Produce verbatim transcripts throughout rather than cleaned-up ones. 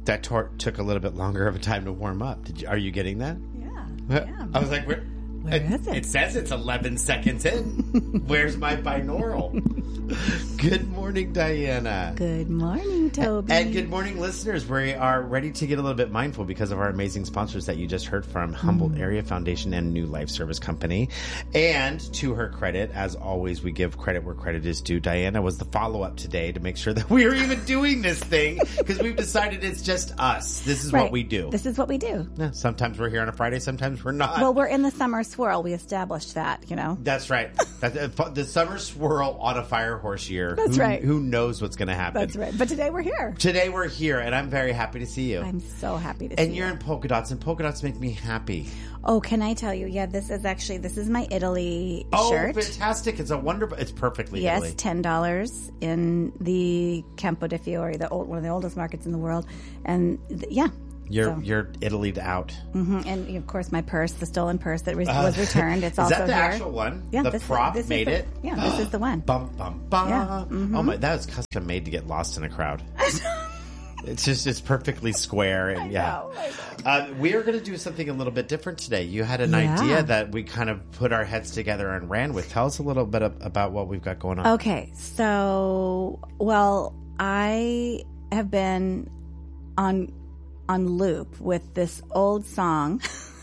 That tor- took a little bit longer of a time to warm up. Did you, are you getting that? Yeah. yeah. I was like, where, Where it, is it? It says it's eleven seconds in. Where's my binaural? Good morning, Diana. Good morning, Toby. And good morning, listeners. We are ready to get a little bit mindful because of our amazing sponsors that you just heard from, Humboldt mm. Area Foundation and New Life Service Company. And to her credit, as always, we give credit where credit is due. Diana was the follow-up today to make sure that we are even doing this thing because we've decided it's just us. This is right. what we do. This is what we do. Yeah, sometimes we're here on a Friday, sometimes we're not. Well, we're in the summer swirl. We established that, you know. That's right. That's, the summer swirl on a fire horse year. That's who, right. Who knows what's going to happen? That's right. But today we're here. Today we're here, and I'm very happy to see you. I'm so happy to and see you. And you're in polka dots, and polka dots make me happy. Oh, can I tell you? Yeah, this is actually, this is my Italy oh, shirt. Oh, fantastic. It's a wonderful, it's perfectly yes, Italy. Yes, ten dollars in the Campo de Fiore, the old, one of the oldest markets in the world. And th- yeah. You're so. you're Italy'd out. Mm-hmm. And, of course, my purse, the stolen purse that was, uh, was returned. It's is also that the here. actual one? Yeah. The this prop this made the, it? Yeah, this is the one. Bum, bum, bum. Yeah. Mm-hmm. Oh, my, that was custom made to get lost in a crowd. It's just, it's perfectly square. And I yeah. know, I know. Uh, we are going to do something a little bit different today. You had an yeah. idea that we kind of put our heads together and ran with. Tell us a little bit of, about what we've got going on. Okay. So, well, I have been on, on loop with this old song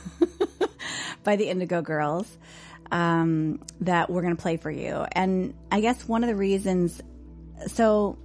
by the Indigo Girls, um, that we're going to play for you. And I guess one of the reasons, so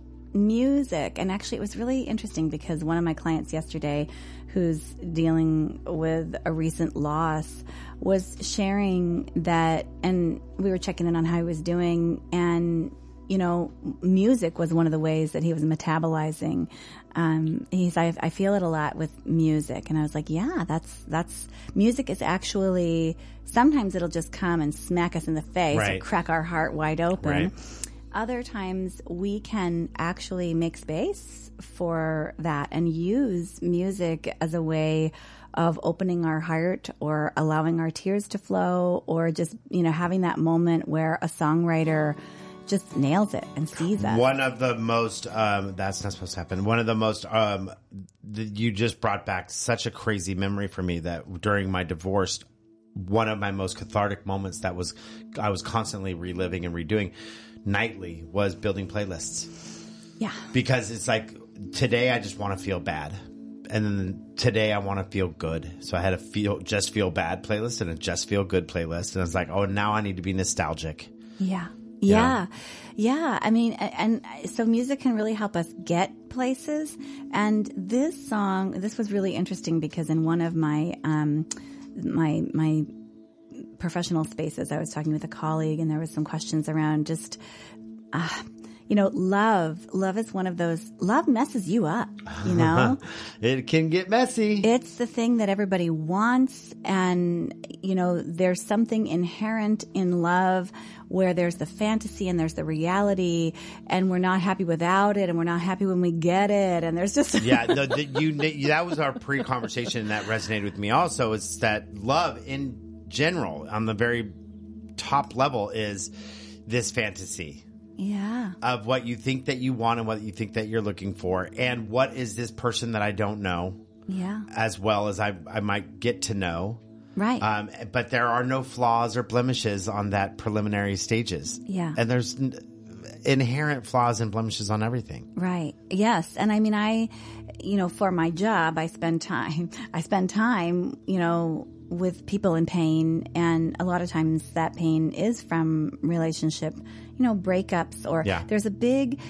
music, and actually it was really interesting because one of my clients yesterday who's dealing with a recent loss was sharing that, and we were checking in on how he was doing, and you know, music was one of the ways that he was metabolizing. Um, he's, I, I feel it a lot with music. And I was like, yeah, that's, that's, music is actually, sometimes it'll just come and smack us in the face right. or crack our heart wide open. Right. Other times we can actually make space for that and use music as a way of opening our heart or allowing our tears to flow or just, you know, having that moment where a songwriter just nails it and sees us. One of the most, um, that's not supposed to happen. One of the most, um, the, you just brought back such a crazy memory for me that during my divorce, one of my most cathartic moments that was, I was constantly reliving and redoing nightly was building playlists. Yeah. Because it's like, today I just want to feel bad. And then today I want to feel good. So I had a feel, just feel bad playlist and a just feel good playlist. And I was like, oh, now I need to be nostalgic. Yeah. Yeah. Yeah. I mean, and, and so music can really help us get places. And this song, this was really interesting because in one of my, um, my, my professional spaces, I was talking with a colleague and there was some questions around just, uh, you know, love, love is one of those, love messes you up, you know? It can get messy. It's the thing that everybody wants. And, you know, there's something inherent in love where there's the fantasy and there's the reality and we're not happy without it and we're not happy when we get it. And there's just. yeah, the, the, you, that was our pre-conversation and that resonated with me also is that love in general on the very top level is this fantasy. Yeah. Of what you think that you want and what you think that you're looking for. And what is this person that I don't know? Yeah. As well as I, I might get to know. Right. Um, but there are no flaws or blemishes on that preliminary stages. Yeah. And there's n- inherent flaws and blemishes on everything. Right. Yes. And I mean, I, you know, for my job, I spend time, I spend time, you know, with people in pain. And a lot of times that pain is from relationship, you know, breakups or yeah. there's a big,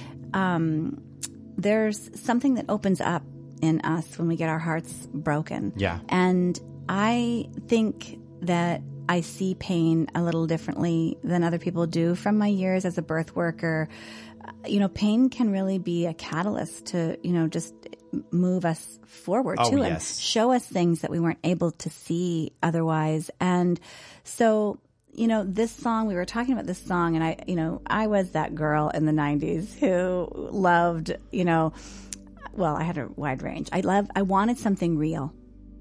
um, there's something that opens up in us when we get our hearts broken. Yeah. And I think that I see pain a little differently than other people do from my years as a birth worker. You know, pain can really be a catalyst to, you know, just move us forward oh, too yes. and show us things that we weren't able to see otherwise. And so, you know, this song, we were talking about this song and I, you know, I was that girl in the nineties who loved, you know, well, I had a wide range. I loved, I wanted something real.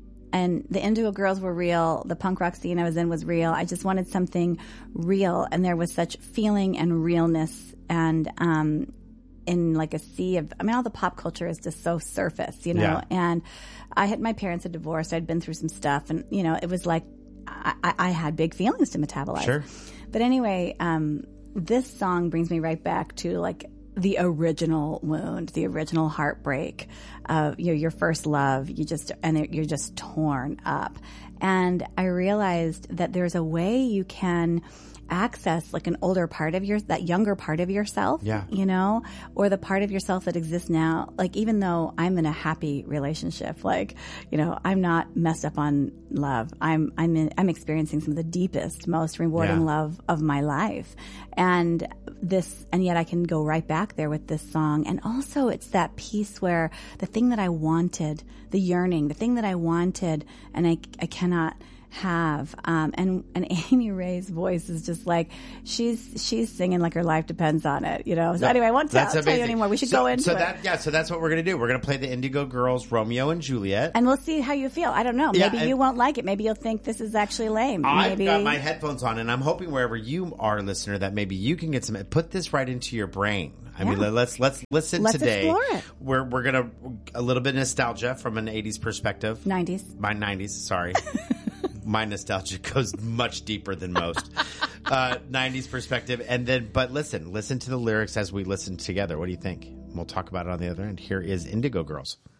And the Indigo Girls were real. The punk rock scene I was in was real. I just wanted something real. And there was such feeling and realness. And, um, in like a sea of, I mean, all the pop culture is just so surface, you know, Yeah. and I had, my parents had divorced. I'd been through some stuff and, you know, it was like, I, I I had big feelings to metabolize. Sure. But anyway, um, this song brings me right back to like the original wound, the original heartbreak of, you know, your first love. You just, and it, you're just torn up. And I realized that there's a way you can access like an older part of your, that younger part of yourself, Yeah. you know, or the part of yourself that exists now. Like, even though I'm in a happy relationship, like, you know, I'm not messed up on love. I'm, I'm in, I'm experiencing some of the deepest, most rewarding Yeah. love of my life. And this, and yet I can go right back there with this song. And also it's that piece where the thing that I wanted, the yearning, the thing that I wanted, and I, I cannot have, um, and, and Amy Ray's voice is just like, she's, she's singing like her life depends on it, you know? So No, anyway, I won't tell, that's tell you amazing. anymore. We should so, go into so it. that, yeah, so that's what we're going to do. We're going to play the Indigo Girls, Romeo and Juliet. And we'll see how you feel. I don't know. Yeah, Maybe and- you won't like it. Maybe you'll think this is actually lame. I've Maybe got my headphones on, and I'm hoping wherever you are, listener, that maybe you can get some. Put this right into your brain. I mean, Yeah. let's let's listen Let's today. explore it. We're we're gonna a little bit of nostalgia from an eighties perspective. nineties. My nineties, sorry. My nostalgia goes much deeper than most. Uh, nineties perspective, and then but listen, listen to the lyrics as we listen together. What do you think? We'll talk about it on the other end. Here is Indigo Girls.